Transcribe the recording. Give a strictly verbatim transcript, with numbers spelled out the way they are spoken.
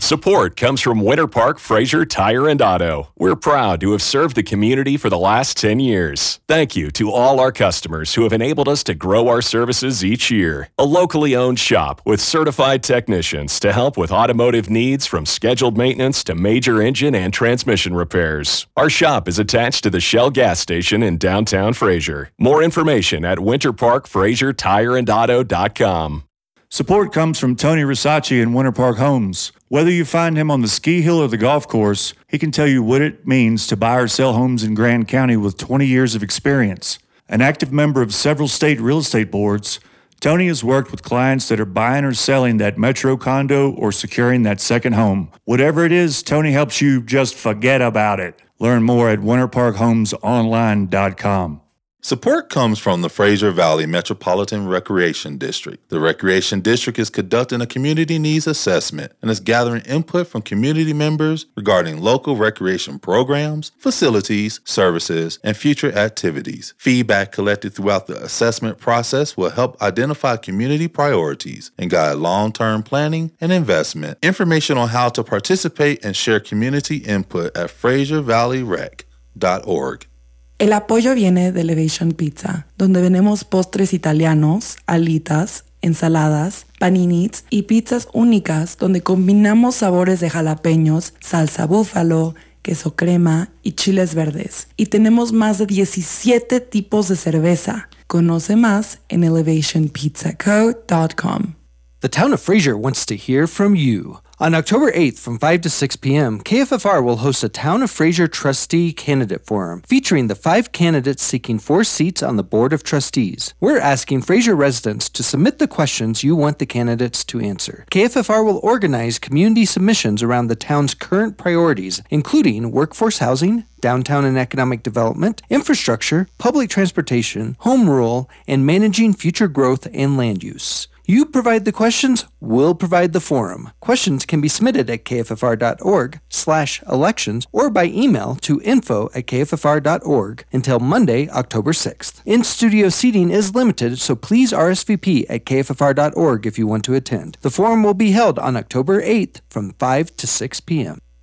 Support comes from Winter Park Fraser Tire and Auto. We're proud to have served the community for the last ten years. Thank you to all our customers who have enabled us to grow our services each year. A locally owned shop with certified technicians to help with automotive needs from scheduled maintenance to major engine and transmission repairs. Our shop is attached to the Shell gas station in downtown Fraser. More information at winter park fraser tire and auto dot com. Support comes from Tony Risacci in Winter Park Homes. Whether you find him on the ski hill or the golf course, he can tell you what it means to buy or sell homes in Grand County with twenty years of experience. An active member of several state real estate boards, Tony has worked with clients that are buying or selling that metro condo or securing that second home. Whatever it is, Tony helps you just forget about it. Learn more at winter park homes online dot com. Support comes from the Fraser Valley Metropolitan Recreation District. The Recreation District is conducting a community needs assessment and is gathering input from community members regarding local recreation programs, facilities, services, and future activities. Feedback collected throughout the assessment process will help identify community priorities and guide long-term planning and investment. Information on how to participate and share community input at fraser valley rec dot org. El apoyo viene de Elevation Pizza, donde vendemos postres italianos, alitas, ensaladas, paninis y pizzas únicas donde combinamos sabores de jalapeños, salsa búfalo, queso crema y chiles verdes. Y tenemos más de diecisiete tipos de cerveza. Conoce más en elevation pizza co dot com. The town of Fraser wants to hear from you. On October eighth from five to six p.m., K F F R will host a Town of Fraser Trustee Candidate Forum featuring the five candidates seeking four seats on the Board of Trustees. We're asking Fraser residents to submit the questions you want the candidates to answer. K F F R will organize community submissions around the town's current priorities, including workforce housing, downtown and economic development, infrastructure, public transportation, home rule, and managing future growth and land use. You provide the questions, we'll provide the forum. Questions can be submitted at k f f r dot org slash elections or by email to info at k f f r dot org until Monday, October sixth. In-studio seating is limited, so please R S V P at k f f r dot org if you want to attend. The forum will be held on October eighth from five to six p.m.